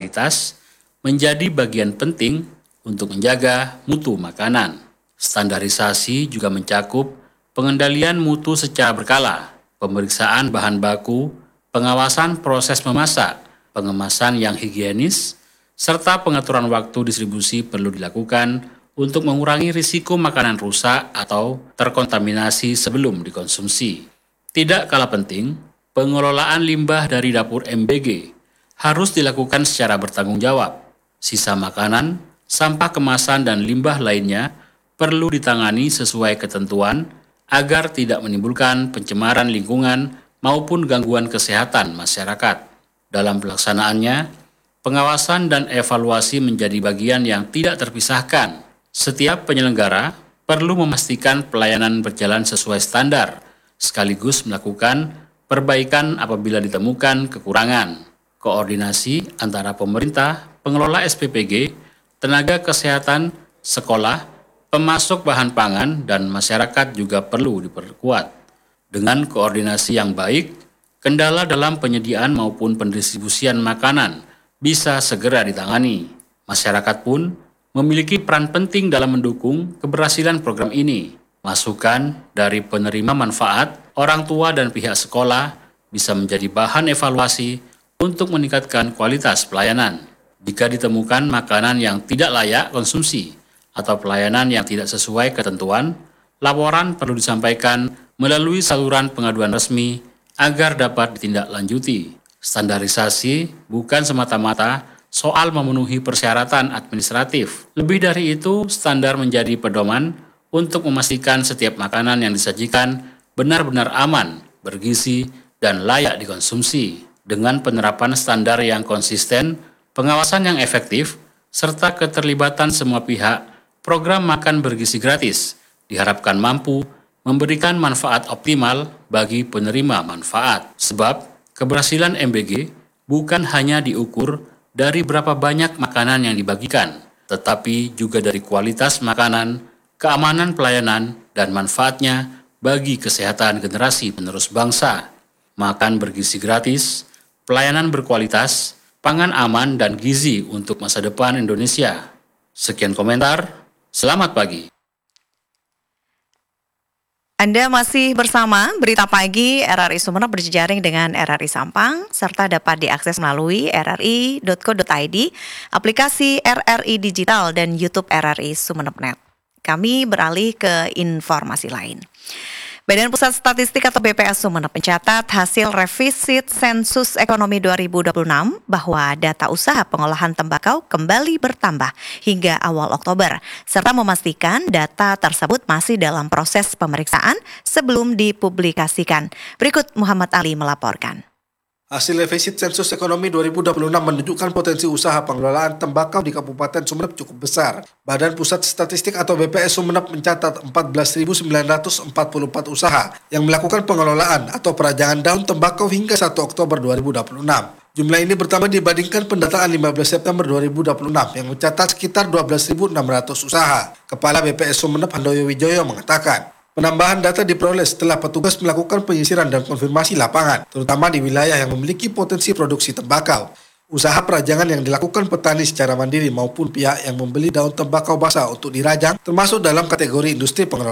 kualitas menjadi bagian penting untuk menjaga mutu makanan. Standarisasi juga mencakup pengendalian mutu secara berkala, pemeriksaan bahan baku, pengawasan proses memasak, pengemasan yang higienis, serta pengaturan waktu distribusi perlu dilakukan untuk mengurangi risiko makanan rusak atau terkontaminasi sebelum dikonsumsi. Tidak kalah penting, pengelolaan limbah dari dapur MBG harus dilakukan secara bertanggung jawab. Sisa makanan, sampah kemasan, dan limbah lainnya perlu ditangani sesuai ketentuan agar tidak menimbulkan pencemaran lingkungan maupun gangguan kesehatan masyarakat. Dalam pelaksanaannya, pengawasan dan evaluasi menjadi bagian yang tidak terpisahkan. Setiap penyelenggara perlu memastikan pelayanan berjalan sesuai standar, sekaligus melakukan perbaikan apabila ditemukan kekurangan. Koordinasi antara pemerintah, pengelola SPPG, tenaga kesehatan, sekolah, pemasok bahan pangan, dan masyarakat juga perlu diperkuat. Dengan koordinasi yang baik, kendala dalam penyediaan maupun pendistribusian makanan bisa segera ditangani. Masyarakat pun memiliki peran penting dalam mendukung keberhasilan program ini. Masukan dari penerima manfaat, orang tua, dan pihak sekolah bisa menjadi bahan evaluasi untuk meningkatkan kualitas pelayanan. Jika ditemukan makanan yang tidak layak konsumsi atau pelayanan yang tidak sesuai ketentuan, laporan perlu disampaikan melalui saluran pengaduan resmi agar dapat ditindaklanjuti. Standarisasi bukan semata-mata soal memenuhi persyaratan administratif. Lebih dari itu, standar menjadi pedoman untuk memastikan setiap makanan yang disajikan benar-benar aman, bergizi, dan layak dikonsumsi. Dengan penerapan standar yang konsisten, pengawasan yang efektif, serta keterlibatan semua pihak, program makan bergizi gratis diharapkan mampu memberikan manfaat optimal bagi penerima manfaat. Sebab keberhasilan MBG bukan hanya diukur dari berapa banyak makanan yang dibagikan, tetapi juga dari kualitas makanan, keamanan pelayanan, dan manfaatnya bagi kesehatan generasi penerus bangsa. Makan bergizi gratis, pelayanan berkualitas, pangan aman, dan gizi untuk masa depan Indonesia. Sekian komentar. Selamat pagi. Anda masih bersama Berita Pagi RRI Sumeneb berjejaring dengan RRI Sampang, serta dapat diakses melalui rri.co.id, aplikasi RRI Digital, dan YouTube RRI Sumeneb.net. Kami beralih ke informasi lain. Badan Pusat Statistik atau BPS Sumeneb mencatat hasil revisit sensus ekonomi 2026 bahwa data usaha pengolahan tembakau kembali bertambah hingga awal Oktober, serta memastikan data tersebut masih dalam proses pemeriksaan sebelum dipublikasikan. Berikut Muhammad Ali melaporkan. Hasil revisit sensus ekonomi 2026 menunjukkan potensi usaha pengelolaan tembakau di Kabupaten Sumeneb cukup besar. Badan Pusat Statistik atau BPS Sumeneb mencatat 14.944 usaha yang melakukan pengelolaan atau perajangan daun tembakau hingga 1 Oktober 2026. Jumlah ini bertambah dibandingkan pendataan 15 September 2026 yang mencatat sekitar 12.600 usaha. Kepala BPS Sumeneb Handoyo Wijoyo mengatakan, penambahan data diperoleh setelah petugas melakukan penyisiran dan konfirmasi lapangan, terutama di wilayah yang memiliki potensi produksi tembakau. Usaha perajangan yang dilakukan petani secara mandiri maupun pihak yang membeli daun tembakau basah untuk dirajang termasuk dalam kategori industri pengelolaan